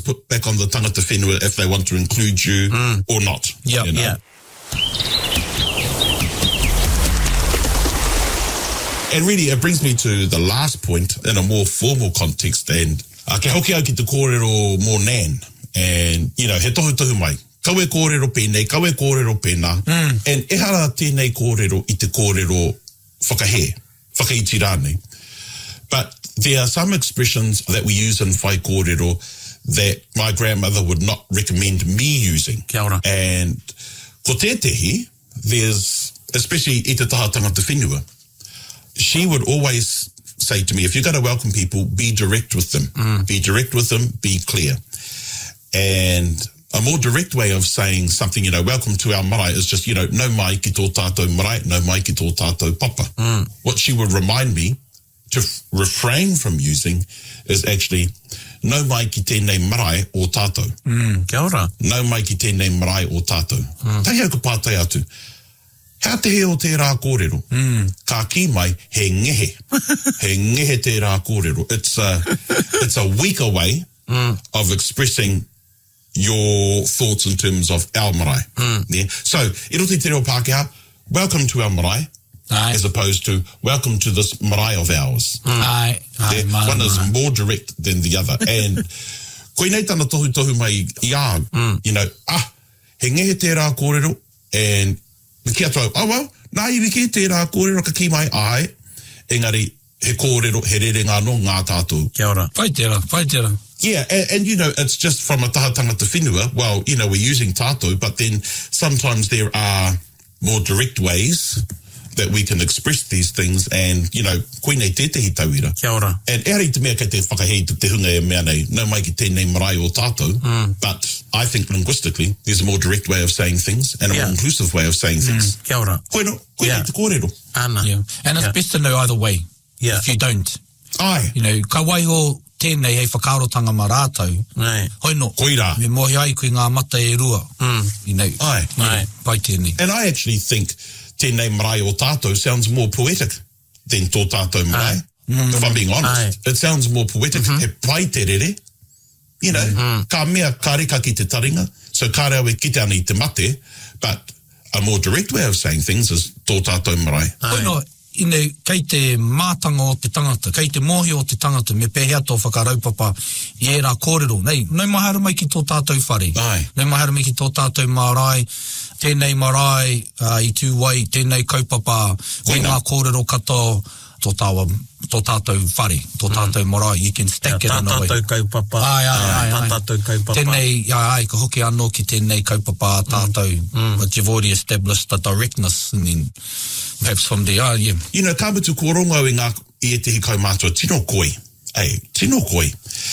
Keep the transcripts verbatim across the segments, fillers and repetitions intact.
put back on the tangata whenua if they want to include you mm. or not. Yep, you know? Yeah. And really, it brings me to the last point in a more formal context. And uh, ke hoki au ki te kōrero mō nan. And, you know, he tohu tohu mai. Kau e kōrero pēnei, kau e kōrero pēnā. Mm. And ehara tēnei kōrero i te kōrero whakahe, whakaiti rānei. But there are some expressions that we use in whai kōrero that my grandmother would not recommend me using. Kia ora. And ko tētehi, there's, especially i te taha tangata whenua, she would always say to me, if you're going to welcome people, be direct with them. Mm. Be direct with them, be clear. And a more direct way of saying something, you know, welcome to our marae is just, you know, no mai ki tō tātou marae, no mai ki tō tātou papa. Mm. What she would remind me to f- refrain from using is actually no mai ki tēnei marae o tātou. Mm. Kia ora. No mai ki tēnei marae o tātou. Mm. Tai au ka pātai atu. Hea te he o tērā kōrero. Mm. Ka ki mai, he ngehe. He ngehe tērā kōrero. It's a, it's a weaker way mm. of expressing your thoughts in terms of our marae. Mm. Yeah. So, i roto i te reo Pākehā, welcome to our marae, Aye. As opposed to welcome to this marae of ours. Mm. Aye. Aye, yeah. One is more direct than the other. And koe nei tana tohu tohu mai i a, mm. you know, ah, he ngehe tērā kōrero, and ki atu au, oh well, nā iwi ki tērā kōrero ka ki mai ai, engari he kōrero, he rerenga no ngā tātou. Kia ora. Whai tērā, whai tērā. Yeah, and, and you know, it's just from a taha tangata whenua, well, you know, we're using tātou, but then sometimes there are more direct ways that we can express these things, and, you know, koe nei tētehi tauira. Kia ora. And e hari te mea kei te whakahei te te hunga e mea nei, no mai ki tēnei marae o tātou, mm. but I think linguistically, there's a more direct way of saying things, and a yeah. more inclusive way of saying things. Mm. Kia ora. Koe no, koe yeah. nei te kōrero. Ana. Yeah. And it's yeah. best to know either way, yeah. if you don't. Ai. You know, ka waiho tēnei hei whakaarotanga ma rātou. Nei. Hoi no. Koe rā. Me mohi ai koe ngā mata e rua. Mm. You know. Ai. Ai. Pai tēnei. And I actually think tēnei marae o tātou sounds more poetic than tō tātou marae. Mm. If I'm being honest. Ai. It sounds more poetic. Mm-hmm. He pai te rere. You know, mm-hmm. ka mea ka reka ki te taringa. So ka reo e kite ana i te mate. But a more direct way of saying things is tō tātou marae. Hoi no. You know, kei te mātanga o te tangata, kei te mohi o te tangata, me pēhea tō whakaraupapa i e rā kōrero. Nei, nau mahara mai ki tō tātou whare. Ai. Nau mahara mai ki tō tātou marae, tēnei marae uh, i tū wai, tēnei kaupapa, koe ngā kōrero katoa, tō tāua, tō tātou whare, tō tātou marae. You can stack yeah, it in a way. Tā tātou kaupapa. Ai, ai, ai. Tā tātou kaupapa. Tēnei, ai, ai, ka hoki anō ki tēnei kaupapa tātou. Mm. But you've already established the directness, and then perhaps from there, yeah. You know, ka mutu kōrongo i ngā i e tehi kaumātua, tino koi. Hey, tino koi.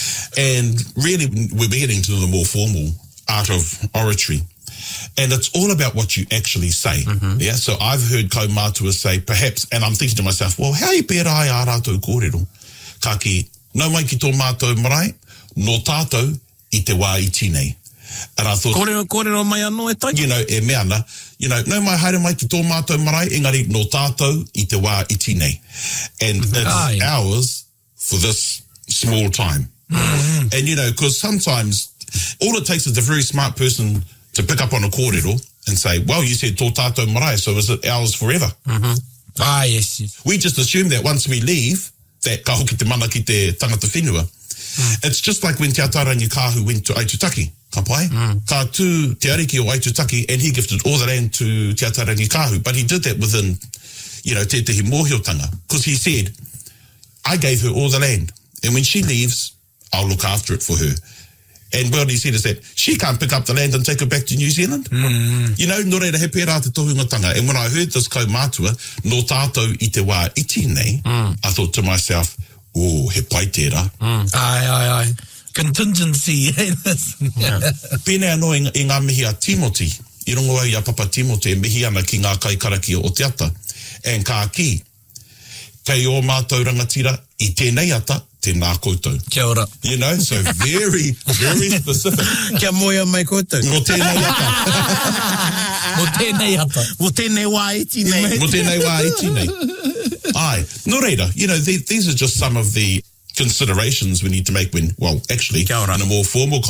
And really, we're beginning to the more formal art of oratory. And it's all about what you actually say. Mm-hmm. Yeah. So I've heard kaumātua say, perhaps, and I'm thinking to myself, well, how i pēra ai a rātou kōrero? Ka ki, nau mai ki tō mātou marae, no tātou i te wā i tinei. And I thought, kōrero, kōrero mai anō e tai. You know, e mea ana, you know, nau mai haere mai ki tō mātou marae, engari no tātou i te wā i tinei. And it's Ai. ours for this small time. Mm-hmm. And, you know, because sometimes all it takes is a very smart person to pick up on a kōrero and say, well, you said tō tātou marae, so is it ours forever? Mm-hmm. Ah, yes, yes. We just assume that once we leave, that ka hoki te mana ki te tangata whenua. Mm. It's just like when Te Atarangi Kāhu went to Aitutaki, ka pai? Mm. Ka tū Te Ariki o Aitutaki, and he gifted all the land to Te Atarangi Kāhu, but he did that within, you know, te tehi mōhiotanga, because he said, I gave her all the land, and when she leaves, I'll look after it for her. And what he said is that she can't pick up the land and take it back to New Zealand. Mm. You know, no reira he pērā te tohungatanga. And when I heard this kaumātua, no tātou i te wā iti nei, mm. I thought to myself, oh, he pai tērā. Mm. Ai, ai, ai. Contingency. Yeah. Pēnei anō i, i ngā mihi a Timoti, i rongo ai a Papa Timoti, e mihi ana ki ngā kaikaraki o te ata. And kā ki, kei o mātou rangatira, i tēnei ata, tēnā koutou. Kia ora. You know, so very, very specific. Kia moia mai koutou. Mo tēnei ata. Mo tēnei ata. Mo tēnei wā iti nei. Mo tēnei wā iti nei. Ai, no reira, you know, these, these are just some of the considerations we need to make when, well, actually, in a more formal